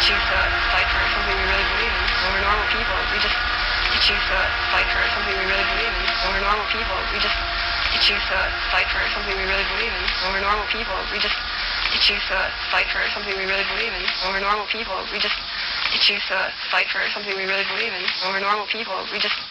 choose to fight for something we really believe in. When we're normal people, we just choose to fight for something we really believe in. When we're normal people, we just choose to fight for something we really believe in. When we're normal people, we just choose to fight for something we really believe in. When we're normal people, we just choose to fight for something we really believe in. When we're normal people, we just